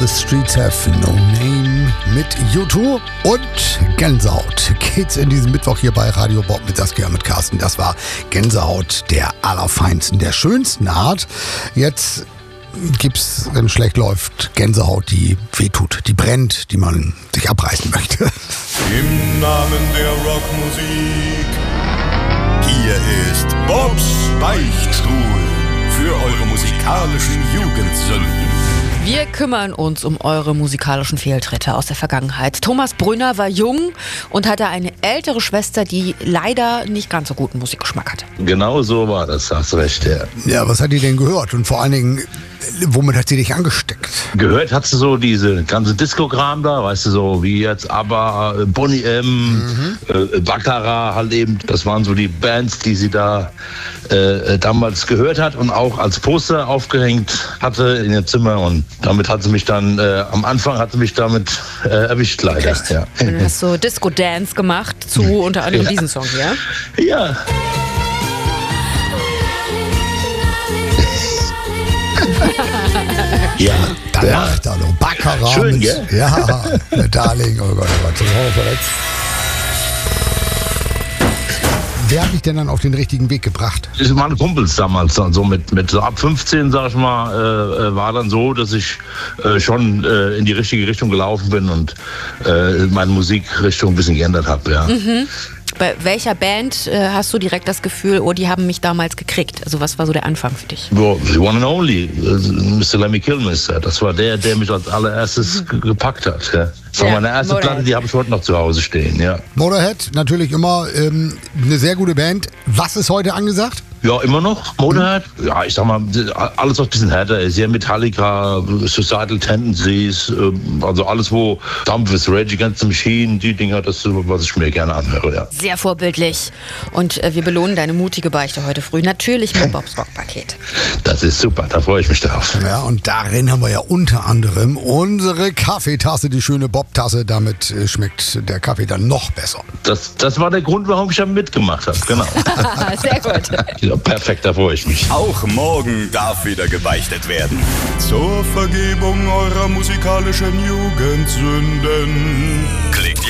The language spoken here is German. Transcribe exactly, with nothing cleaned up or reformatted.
The Streets Have No Name mit U zwei und Gänsehaut geht's in diesem Mittwoch hier bei Radio Bob mit Saskia und mit Carsten. Das war Gänsehaut der allerfeinsten, der schönsten Art. Jetzt gibt's, wenn es schlecht läuft, Gänsehaut, die wehtut, die brennt, die man sich abreißen möchte. Im Namen der Rockmusik, hier ist Bobs Beichtstuhl für eure musikalischen Jugendsünden. Wir kümmern uns um eure musikalischen Fehltritte aus der Vergangenheit. Thomas Brünner war jung und hatte eine ältere Schwester, die leider nicht ganz so guten Musikgeschmack hatte. Genau so war das, hast recht, ja. Ja, was hat die denn gehört? Und vor allen Dingen, womit hat sie dich angesteckt? Gehört hast du so diese ganze Disco-Kram da, weißt du, so wie jetzt ABBA, Boney M, mhm. äh, Baccarat halt eben. Das waren so die Bands, die sie da äh, damals gehört hat und auch als Poster aufgehängt hatte in ihr Zimmer. Und damit hat sie mich dann, äh, am Anfang hat sie mich damit äh, erwischt, leider. Ja. Und du hast so Disco-Dance gemacht zu unter anderem ja. diesen Song hier. Ja. Ja, danach ja. dann Baccarat. Schön, mit, gell? Ja, mit Darling, oh Gott, oh Gott, so verletzt. Wer hat dich denn dann auf den richtigen Weg gebracht? Das waren Kumpels damals, dann so mit, mit so ab fünfzehn, sag ich mal, äh, war dann so, dass ich äh, schon äh, in die richtige Richtung gelaufen bin und äh, meine Musikrichtung ein bisschen geändert habe, ja. Mhm. Bei welcher Band äh, hast du direkt das Gefühl, oh, die haben mich damals gekriegt? Also was war so der Anfang für dich? Well, the one and only, Mister Lemmy Kilmister. Das war der, der mich als allererstes mhm. gepackt hat. Ja. Das war ja, meine erste Motorhead. Platte, die habe ich heute noch zu Hause stehen. Ja. Motorhead, natürlich immer ähm, eine sehr gute Band. Was ist heute angesagt? Ja, immer noch. Motorhead. Mhm. Ja, ich sag mal, alles, was ein bisschen härter ist. Ja, Metallica, Suicidal Tendencies, also alles, wo Thumb with Rage Against the Machine, die Dinger, das ist, was ich mir gerne anhöre, ja. Sehr vorbildlich. Und äh, wir belohnen deine mutige Beichte heute früh. Natürlich mit Bobs Rockpaket. Das ist super, da freue ich mich drauf. Ja, und darin haben wir ja unter anderem unsere Kaffeetasse, die schöne Bob-Tasse. Damit äh, schmeckt der Kaffee dann noch besser. Das, das war der Grund, warum ich da mitgemacht habe, genau. Sehr gut. Ja, perfekt, da freue ich mich. Auch morgen darf wieder gebeichtet werden. Zur Vergebung eurer musikalischen Jugendsünden. Klickt